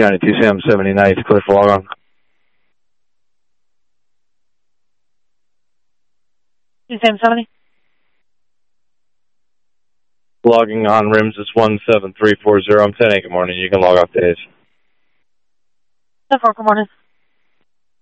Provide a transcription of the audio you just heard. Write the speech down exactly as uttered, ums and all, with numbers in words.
County two Sam seventy-nine, clear for log on. two Sam seventy. Logging on rims is one seven three four zero. I'm ten eight, good morning. You can log off days. ten four, good morning.